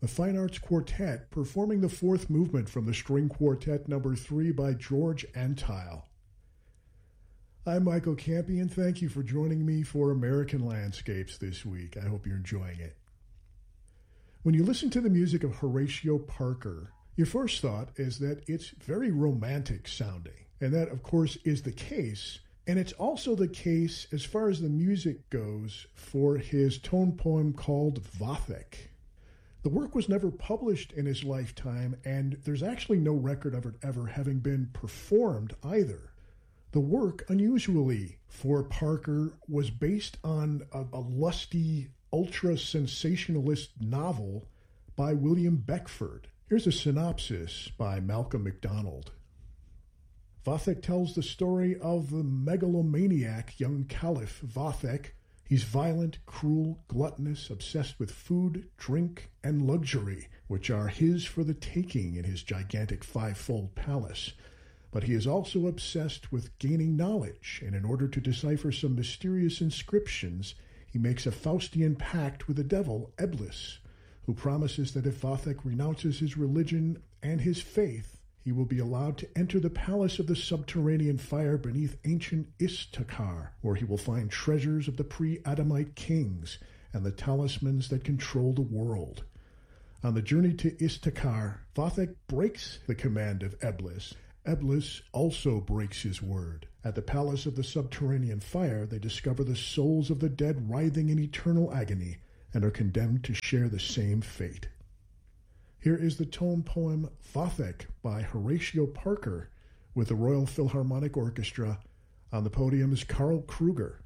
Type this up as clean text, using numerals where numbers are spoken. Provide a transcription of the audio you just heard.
the Fine Arts Quartet performing the fourth movement from the String Quartet No. 3 by George Antheil. I'm Michael Campion. Thank you for joining me for American Landscapes this week. I hope you're enjoying it. When you listen to the music of Horatio Parker, your first thought is that it's very romantic sounding. And that, of course, is the case. And it's also the case as far as the music goes for his tone poem called Vathek. The work was never published in his lifetime, and there's actually no record of it ever having been performed either. The work, unusually for Parker, was based on a lusty, ultra-sensationalist novel by William Beckford. Here's a synopsis by Malcolm MacDonald. Vathek tells the story of the megalomaniac young caliph Vathek. He's violent, cruel, gluttonous, obsessed with food, drink, and luxury, which are his for the taking in his gigantic five-fold palace. But he is also obsessed with gaining knowledge, and in order to decipher some mysterious inscriptions, he makes a Faustian pact with the devil, Eblis, who promises that if Vathek renounces his religion and his faith, he will be allowed to enter the palace of the subterranean fire beneath ancient Istakar, where he will find treasures of the pre-Adamite kings and the talismans that control the world. On the journey to Istakar, Vathek breaks the command of Eblis. Eblis also breaks his word. At the palace of the subterranean fire, they discover the souls of the dead writhing in eternal agony and are condemned to share the same fate. Here is the tone poem Vathek by Horatio Parker with the Royal Philharmonic Orchestra. On the podium is Karl Kruger.